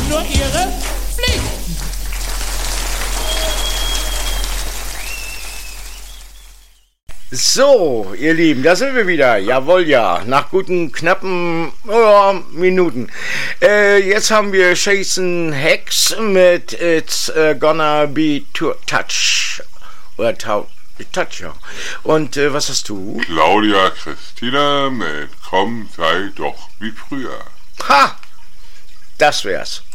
nur ihre Pflicht. So, ihr Lieben, da sind wir wieder. Jawohl, ja. Nach guten, knappen Minuten. Jetzt haben wir Jason Hex mit It's Gonna Be Touch. Oder Touch, ja. Und was hast du? Claudia Christina mit Komm, sei doch wie früher. Ha! Das wär's.